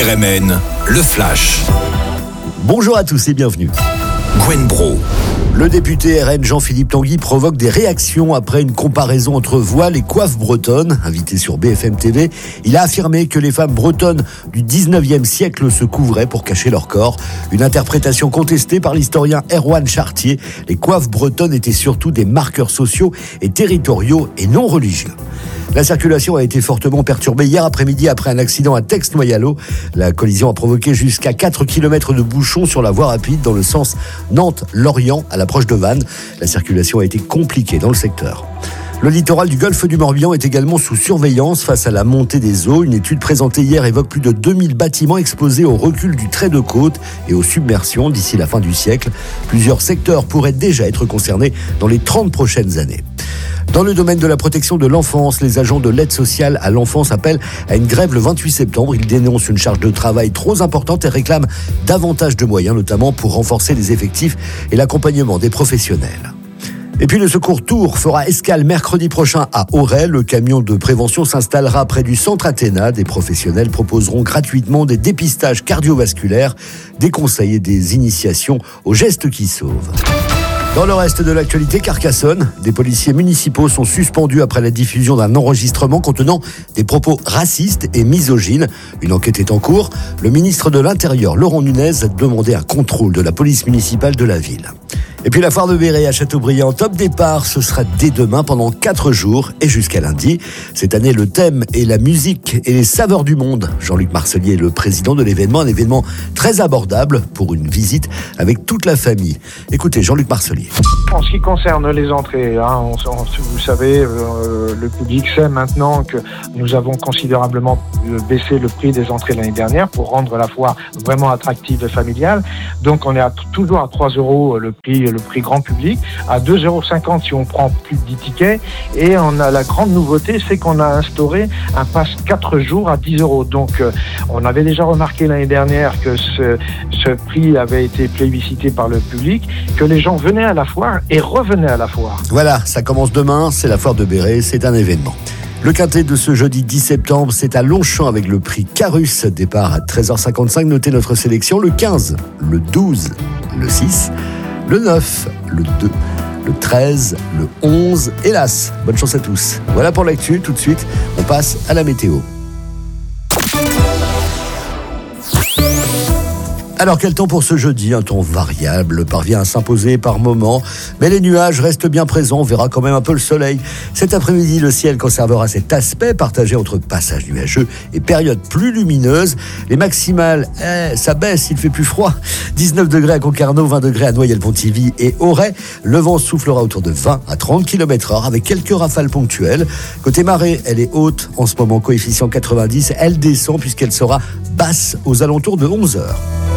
RMN, le Flash. Bonjour à tous et bienvenue. Gwen Bro. Le député RN Jean-Philippe Tanguy provoque des réactions après une comparaison entre voile et coiffe bretonne. Invité sur BFM TV, il a affirmé que les femmes bretonnes du 19e siècle se couvraient pour cacher leur corps. Une interprétation contestée par l'historien Erwan Chartier. Les coiffes bretonnes étaient surtout des marqueurs sociaux et territoriaux et non religieux. La circulation a été fortement perturbée hier après-midi après un accident à Tex-Noyalo. La collision a provoqué jusqu'à 4 km de bouchons sur la voie rapide dans le sens Nantes-Lorient à l'approche de Vannes. La circulation a été compliquée dans le secteur. Le littoral du golfe du Morbihan est également sous surveillance face à la montée des eaux. Une étude présentée hier évoque plus de 2000 bâtiments exposés au recul du trait de côte et aux submersions d'ici la fin du siècle. Plusieurs secteurs pourraient déjà être concernés dans les 30 prochaines années. Dans le domaine de la protection de l'enfance, les agents de l'aide sociale à l'enfance appellent à une grève le 28 septembre. Ils dénoncent une charge de travail trop importante et réclament davantage de moyens, notamment pour renforcer les effectifs et l'accompagnement des professionnels. Et puis le Secours Tours fera escale mercredi prochain à Auray. Le camion de prévention s'installera près du centre Athéna. Des professionnels proposeront gratuitement des dépistages cardiovasculaires, des conseils et des initiations aux gestes qui sauvent. Dans le reste de l'actualité, Carcassonne, des policiers municipaux sont suspendus après la diffusion d'un enregistrement contenant des propos racistes et misogynes. Une enquête est en cours. Le ministre de l'Intérieur, Laurent Nunez, a demandé un contrôle de la police municipale de la ville. Et puis la foire de Béret à Châteaubriand, top départ, ce sera dès demain pendant 4 jours et jusqu'à lundi. Cette année, le thème est la musique et les saveurs du monde. Jean-Luc Marcelier est le président de l'événement, un événement très abordable pour une visite avec toute la famille. Écoutez, Jean-Luc Marcelier. En ce qui concerne les entrées, vous savez, le public sait maintenant que nous avons considérablement baissé le prix des entrées l'année dernière pour rendre la foire vraiment attractive et familiale. Donc on est toujours à 3 € le prix grand public, à 2,50 € si on prend plus de 10 tickets. Et on a la grande nouveauté, c'est qu'on a instauré un pass 4 jours à 10 €. Donc on avait déjà remarqué l'année dernière que ce prix avait été plébiscité par le public, que les gens venaient à la foire et revenaient à la foire. Voilà, ça commence demain, c'est la foire de Béret, c'est un événement. Le quintet de ce jeudi 10 septembre, c'est à Longchamp avec le prix Carus. Départ à 13h55, notez notre sélection, le 15, le 12, le 6, le 9, le 2, le 13, le 11, hélas. Bonne chance à tous. Voilà pour l'actu, tout de suite, on passe à la météo. Alors quel temps pour ce jeudi? Un temps variable parvient à s'imposer par moments, mais les nuages restent bien présents, on verra quand même un peu le soleil. Cet après-midi, le ciel conservera cet aspect partagé entre passage nuageux et période plus lumineuse. Les maximales, ça baisse, il fait plus froid. 19 degrés à Concarneau, 20 degrés à Noyelles-Pontivy et Auray. Le vent soufflera autour de 20 à 30 km/h avec quelques rafales ponctuelles. Côté marée, elle est haute en ce moment, coefficient 90. Elle descend puisqu'elle sera basse aux alentours de 11h.